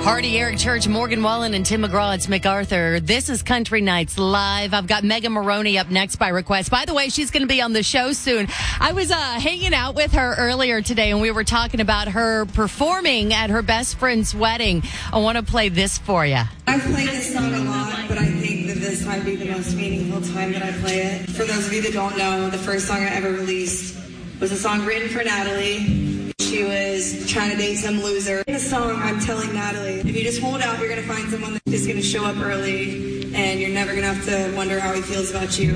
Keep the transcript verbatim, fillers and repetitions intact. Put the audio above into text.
Hardy, Eric Church, Morgan Wallen, and Tim McGraw. It's MacArthur. This is Country Nights Live. I've got Megan Maroney up next by request. By the way, she's going to be on the show soon. I was uh, hanging out with her earlier today, and we were talking about her performing at her best friend's wedding. I want to play this for you. I've played this song a lot, but I think that this might be the most meaningful time that I play it. For those of you that don't know, the first song I ever released was a song written for Natalie. She was trying to date some loser. In the song, I'm telling Natalie, if you just hold out, you're going to find someone that is going to show up early, and you're never going to have to wonder how he feels about you.